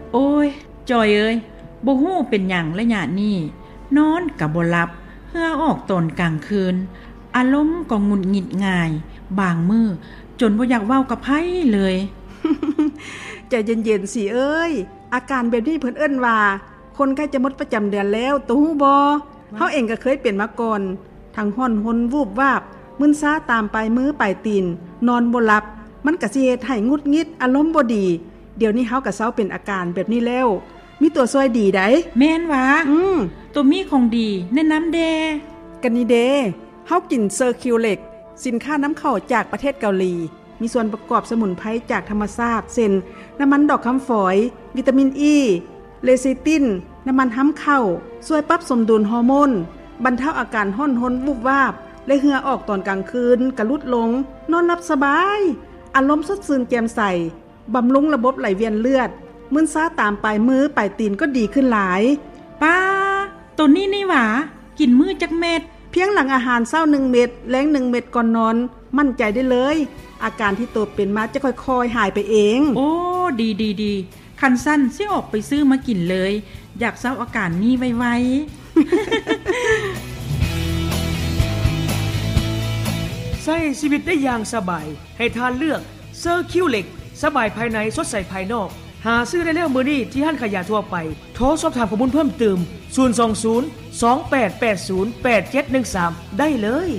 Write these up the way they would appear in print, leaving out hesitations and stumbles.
โอ้ยจอยเอ้ยบ่ฮู้เป็นหยังระยะนี้นอนก็บ่หลับเหื่อออกตอนกลางคืนอารมณ์ก็หงุดหงิดง่ายบางมื้อจนบ่อยากเว้ากับไผเลยใจเย็นๆสิเอ้ยอาการแบบนี้เพิ่นเอิ้นว่าคนใกล้จะหมดประจำเดือนแล้วตูฮู้บ่เฮาเองก็เคยเป็นมาก่อนทั้งฮ้อนหนวูบวาบมึนซ้าตามไปมือไปตีนนอนบ่หลับมันก็สิเฮ็ดให้หงุดหงิดอารมณ์บ่ดีเดี๋ยวนี้เฮาก็เซาเป็นอาการแบบนี้แล้วมีตัวช่วยดีไดแม่นวะตัวมีของดีแนะนำแดกันนี่เด้เฮากินเซอร์คิวเล็กสินค้าน้ำเข้าจากประเทศเกาหลีมีส่วนประกอบสมุนไพรจากธรรมชาติเช่นน้ำมันดอกคำฝอยวิตามินอีเลซิตินน้ำมันห้ำเข้าช่วยปรับสมดุลฮอร์โมนบรรเทาอาการห้อนหนวูบวาบและเหงื่อออกตอนกลางคืนกระลุดลงนอนหลับสบายอารมณ์สดชื่นแจ่มใสบำรุงระบบไหลเวียนเลือดมึนซ้าตามปลายมือปลายตีนก็ดีขึ้นหลายป้าตัวนี้นี่หว่ากินมื้อจักเม็ดเพียงหลังอาหารเช้า1เม็ดแลง1เม็ดก่อนนอนมั่นใจได้เลยอาการที่ตัวเป็นมาจะค่อยๆหายไปเองโอ้ดีคันสั้นสิออกไปซื้อมากินเลยอยากเศร้าอาการนี้ไวๆใช้ชีวิตได้อย่างสบายให้ทานเลือกเซอร์คิวเล็กสบายภายในสดใสภายนอกหาซื้อได้แล้วมื้อนี้ที่ห้างขายยาทั่วไปโทรสอบถามข้อมูลเพิ่มเติม02028808713ได้เลย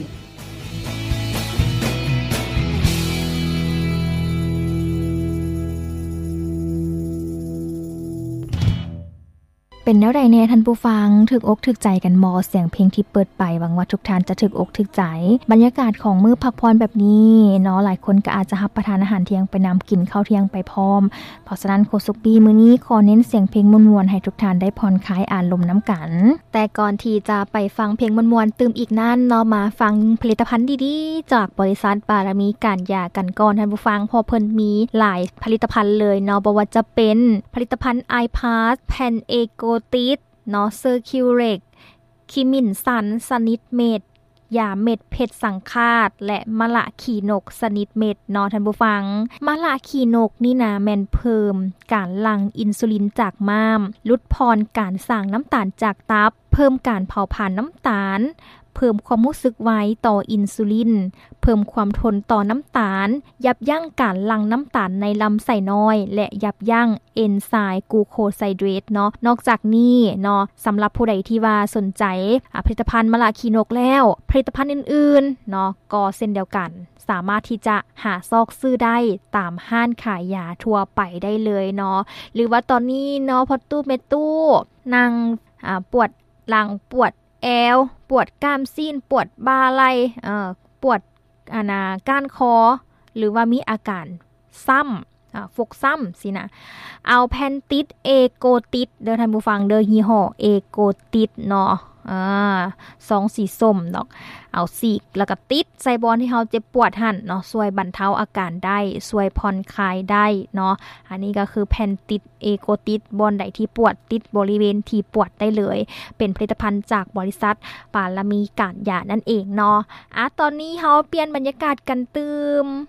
เป็นแนวใดแน่ท่านผู้ฟังถึกอกถึกใจกันมอเสียงเพลงที่เปิดไปหวังว่าทุกท่านจะถึกอกถึกใจบรรยากาศของมื้อพักผ่อนแบบนี้เนาะหลายคนก็อาจจะรับประทานอาหารเที่ยงไปนำกินข้าวเที่ยงไปพร้อมเพราะฉะนั้นโคสุกปีมื้อนี้ขอเน้นเสียงเพลงม่วนๆให้ทุกท่านได้ผ่อนคลายอารมณ์น้ำกันแต่ก่อนที่จะไปฟังเพลงม่วนๆตื่มอีกนั้นเนาะมาฟังผลิตภัณฑ์ดีๆจากบริษัทบารมีการยากันก่อนท่านผู้ฟังพอเพิ่นมีหลายผลิตภัณฑ์เลยเนาะบ่ว่าจะเป็นผลิตภัณฑ์ iPass แผ่นเอโกติสเนาะเซอร์คิวเร็กคิมินซันสนิดเม็ดยาเม็ดเพชรสังฆาตและมะละขีนกสนิดเม็ดเนาะท่านผู้ฟังมะละขีนกนี่นะแม่นเพิ่มการหลั่งอินซูลินจากม้ามลดพรการสร้างน้ำตาลจากตับเพิ่มการเผาผลาญน้ำตาลเพิ่มความรู้สึกไวต่ออินซูลินเพิ่มความทนต่อน้ำตาลยับยั้งการหลั่งน้ำตาลในลำไส้น้อยและยับยั้งเอนไซม์กลูโคไซเดรตเนาะนอกจากนี้เนาะสำหรับผู้ใดที่ว่าสนใจผลิตภัณฑ์มะละขีนกแล้วผลิตภัณฑ์อื่นๆเนาะก็เช่นเดียวกันสามารถที่จะหาซอกซื้อได้ตามห้างขายยาทั่วไปได้เลยเนาะหรือว่าตอนนี้เนาะพอตู้เมตู้นั่งปวดหลังปวดแอวปวดกล้ามซีนปวดบ่าไหล่ปวดก้านคอหรือว่ามีอาการซ้ำฟกซ้ำสินะเอาแพนติดเอโกติดเด้อท่านผู้ฟังเด้อยี่ห้อเอโกติดเนาะซองสีส้มดอกเอาสีกแล้วก็ติดใส่บอลที่เฮาเจ็บปวดหั่นเนาะช่วยบรรเทาอาการได้ช่วยผ่อนคลายได้เนาะอันนี้ก็คือแผ่นติดเอโกติดบอลใดที่ปวดติดบริเวณที่ปวดได้เลยเป็นผลิตภัณฑ์จากบริษัทปารมีการยานั่นเองเนาะตอนนี้เฮาเปลี่ยนบรรยากาศกันตืม